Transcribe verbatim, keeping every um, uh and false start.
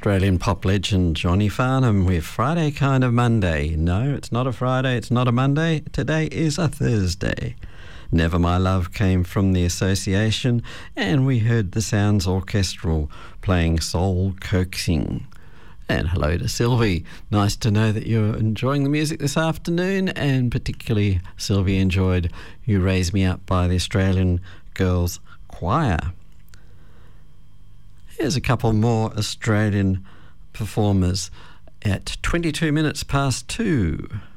Australian pop legend Johnny Farnham with Friday Kind of Monday. No, it's not a Friday, it's not a Monday. Today is a Thursday. Never My Love came from the Association, and we heard the Sounds Orchestral playing Soul Coaxing. And hello to Sylvie. Nice to know that you're enjoying the music this afternoon, and particularly Sylvie enjoyed You Raise Me Up by the Australian Girls Choir. Here's a couple more Australian performers at twenty-two minutes past two.